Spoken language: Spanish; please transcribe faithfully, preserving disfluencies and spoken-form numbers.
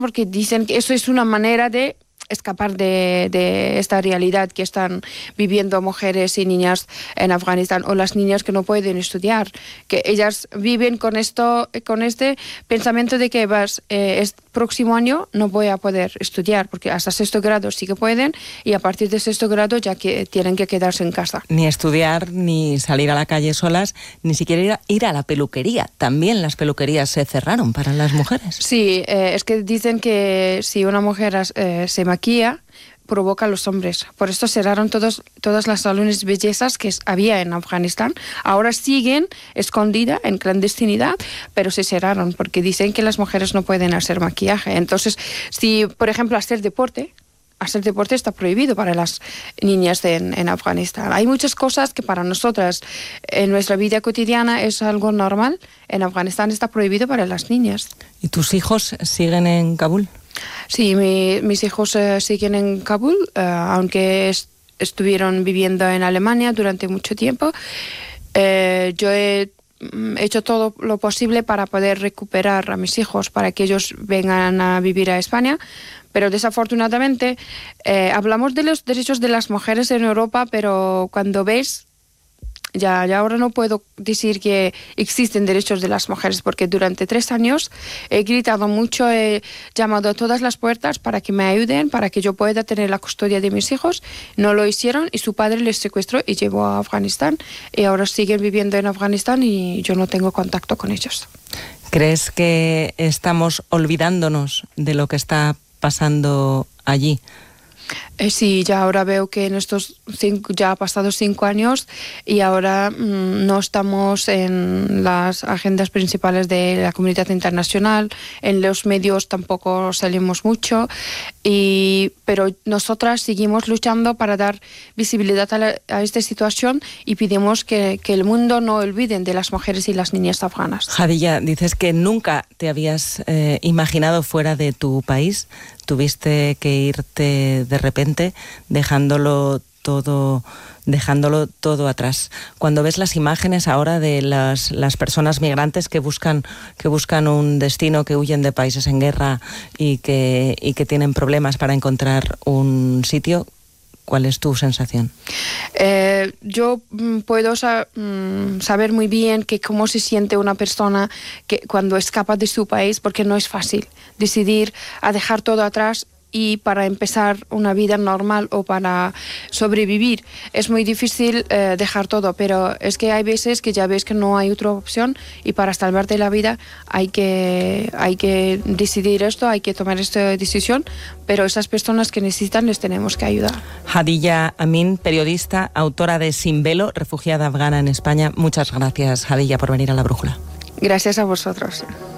porque dicen que eso es una manera de escapar de, de esta realidad que están viviendo mujeres y niñas en Afganistán, o las niñas que no pueden estudiar, que ellas viven con esto, con este pensamiento de que vas, eh, es próximo año no voy a poder estudiar, porque hasta sexto grado sí que pueden, y a partir de sexto grado ya que tienen que quedarse en casa. Ni estudiar, ni salir a la calle solas, ni siquiera ir a, ir a la peluquería. También las peluquerías se cerraron para las mujeres. Sí, eh, es que dicen que si una mujer eh, se maquilla, provoca a los hombres. Por esto cerraron todos, todas las salones de bellezas que había en Afganistán. Ahora siguen escondidas, en clandestinidad, pero se cerraron porque dicen que las mujeres no pueden hacer maquillaje. Entonces, si, por ejemplo, hacer deporte, hacer deporte está prohibido para las niñas de, en, en Afganistán. Hay muchas cosas que para nosotras en nuestra vida cotidiana es algo normal. En Afganistán está prohibido para las niñas. ¿Y tus hijos siguen en Kabul? Sí, mi, mis hijos uh, siguen en Kabul, uh, aunque est estuvieron viviendo en Alemania durante mucho tiempo. Uh, yo he hecho todo lo posible para poder recuperar a mis hijos, para que ellos vengan a vivir a España, pero desafortunadamente eh, hablamos de los derechos de las mujeres en Europa, pero cuando ves, ya, ya ahora no puedo decir que existen derechos de las mujeres, porque durante tres años he gritado mucho, he llamado a todas las puertas para que me ayuden, para que yo pueda tener la custodia de mis hijos. No lo hicieron y su padre les secuestró y llevó a Afganistán, y ahora siguen viviendo en Afganistán y yo no tengo contacto con ellos. ¿Crees que estamos olvidándonos de lo que está pasando allí? Eh, sí, ya ahora veo que en estos cinco, ya ha pasado cinco años y ahora mmm, no estamos en las agendas principales de la comunidad internacional, en los medios tampoco salimos mucho, y, pero nosotras seguimos luchando para dar visibilidad a, la, a esta situación y pedimos que, que el mundo no olvide de las mujeres y las niñas afganas. Hadilla, dices que nunca te habías eh, imaginado fuera de tu país. Tuviste que irte de repente, dejándolo todo, dejándolo todo atrás. Cuando ves las imágenes ahora de las, las personas migrantes que buscan, que buscan un destino, que huyen de países en guerra y que, y que tienen problemas para encontrar un sitio, ¿cuál es tu sensación? Eh, yo puedo sa saber muy bien que cómo se siente una persona que cuando escapa de su país, porque no es fácil decidir a dejar todo atrás y para empezar una vida normal o para sobrevivir. Es muy difícil eh, dejar todo, pero es que hay veces que ya ves que no hay otra opción y para salvarte la vida hay que, hay que decidir esto, hay que tomar esta decisión, pero esas personas que necesitan les tenemos que ayudar. Hadilla Amin, periodista, autora de Sin Velo, refugiada afgana en España. Muchas gracias, Hadilla, por venir a La Brújula. Gracias a vosotros.